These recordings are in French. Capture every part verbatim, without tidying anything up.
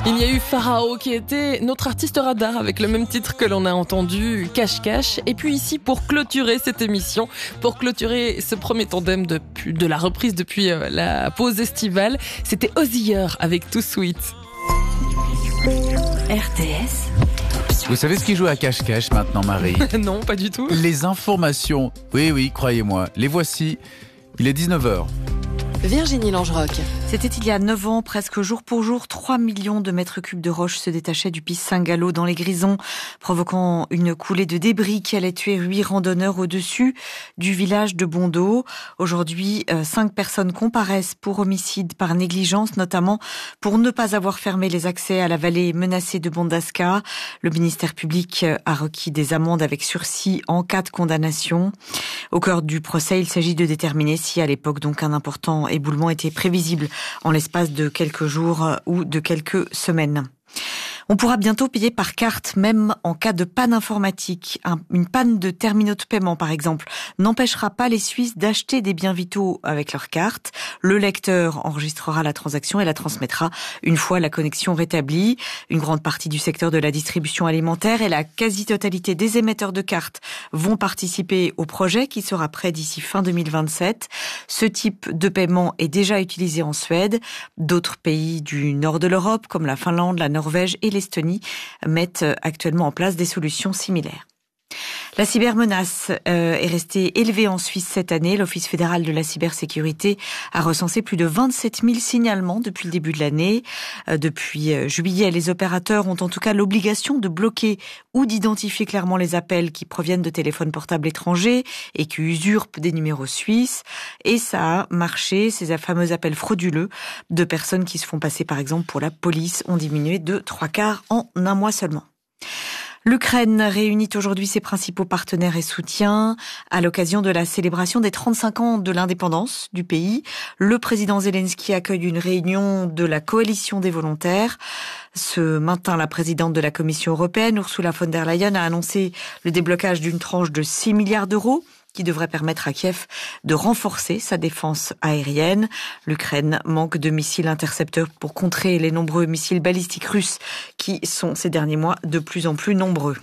Il y a eu Pharao qui était notre artiste radar avec le même titre que l'on a entendu, Cache Cache. Et puis ici, pour clôturer cette émission, pour clôturer ce premier tandem de, de la reprise depuis la pause estivale, c'était Hozier avec Too Sweet. R T S. Vous savez ce qui joue à cache-cache maintenant, Marie? Non, pas du tout. Les informations. Oui, oui, croyez-moi. Les voici. Il est dix-neuf heures. Virginie Langeroc. C'était il y a neuf ans, presque jour pour jour, trois millions de mètres cubes de roches se détachaient du pic Saint-Gallo dans les Grisons, provoquant une coulée de débris qui allait tuer huit randonneurs au-dessus du village de Bondeau. Aujourd'hui, euh, cinq personnes comparaissent pour homicide par négligence, notamment pour ne pas avoir fermé les accès à la vallée menacée de Bondasca. Le ministère public a requis des amendes avec sursis en cas de condamnation. Au cœur du procès, il s'agit de déterminer si à l'époque donc un important éboulement était prévisible en l'espace de quelques jours ou de quelques semaines. On pourra bientôt payer par carte, même en cas de panne informatique. Un, une panne de terminaux de paiement, par exemple, n'empêchera pas les Suisses d'acheter des biens vitaux avec leur carte. Le lecteur enregistrera la transaction et la transmettra une fois la connexion rétablie. Une grande partie du secteur de la distribution alimentaire et la quasi-totalité des émetteurs de cartes vont participer au projet qui sera prêt d'ici fin deux mille vingt-sept. Ce type de paiement est déjà utilisé en Suède. D'autres pays du nord de l'Europe, comme la Finlande, la Norvège et l'Estonie, mettent actuellement en place des solutions similaires. La cybermenace euh, est restée élevée en Suisse cette année. L'Office fédéral de la cybersécurité a recensé plus de vingt-sept mille signalements depuis le début de l'année. Euh, depuis euh, juillet, les opérateurs ont en tout cas l'obligation de bloquer ou d'identifier clairement les appels qui proviennent de téléphones portables étrangers et qui usurpent des numéros suisses. Et ça a marché. Ces fameux appels frauduleux de personnes qui se font passer par exemple pour la police ont diminué de trois quarts en un mois seulement. L'Ukraine réunit aujourd'hui ses principaux partenaires et soutiens à l'occasion de la célébration des trente-cinq ans de l'indépendance du pays. Le président Zelensky accueille une réunion de la coalition des volontaires. Ce matin, la présidente de la Commission européenne, Ursula von der Leyen, a annoncé le déblocage d'une tranche de six milliards d'euros qui devrait permettre à Kiev de renforcer sa défense aérienne. L'Ukraine manque de missiles intercepteurs pour contrer les nombreux missiles balistiques russes qui sont ces derniers mois de plus en plus nombreux.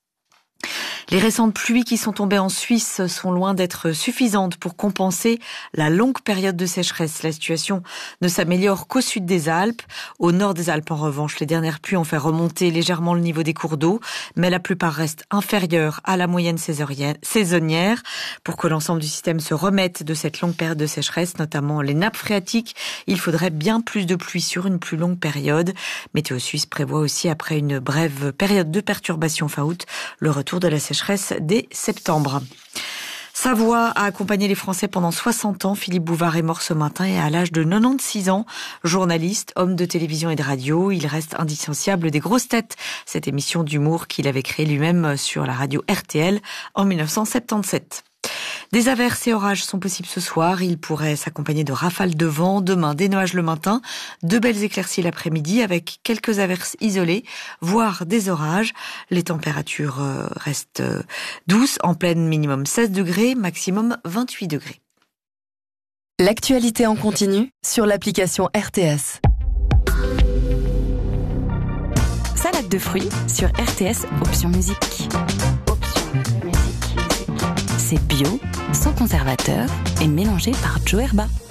Les récentes pluies qui sont tombées en Suisse sont loin d'être suffisantes pour compenser la longue période de sécheresse. La situation ne s'améliore qu'au sud des Alpes. Au nord des Alpes, en revanche, les dernières pluies ont fait remonter légèrement le niveau des cours d'eau, mais la plupart restent inférieures à la moyenne saisonnière. Pour que l'ensemble du système se remette de cette longue période de sécheresse, notamment les nappes phréatiques, il faudrait bien plus de pluie sur une plus longue période. Météo Suisse prévoit aussi, après une brève période de perturbation fin août, le retour de la sécheresse dès septembre. Savoie a accompagné les Français pendant soixante ans. Philippe Bouvard est mort ce matin et à l'âge de quatre-vingt-seize ans. Journaliste, homme de télévision et de radio, il reste indissociable des Grosses Têtes, cette émission d'humour qu'il avait créée lui-même sur la radio R T L en dix-neuf cent soixante-dix-sept. Des averses et orages sont possibles ce soir. Ils pourraient s'accompagner de rafales de vent. Demain, des nuages le matin, de belles éclaircies l'après-midi avec quelques averses isolées, voire des orages. Les températures restent douces, en pleine minimum seize degrés, maximum vingt-huit degrés. L'actualité en continu sur l'application R T S. Salade de fruits sur R T S, option musique. C'est bio, sans conservateur et mélangé par Joe Herba.